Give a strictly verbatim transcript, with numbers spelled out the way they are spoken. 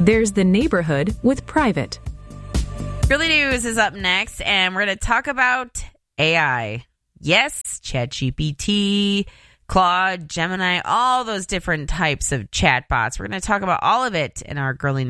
There's the neighborhood with private. Girly News is up next, and we're going to talk about A I. Yes, ChatGPT, Claude, Gemini, all those different types of chatbots. We're going to talk about all of it in our Girly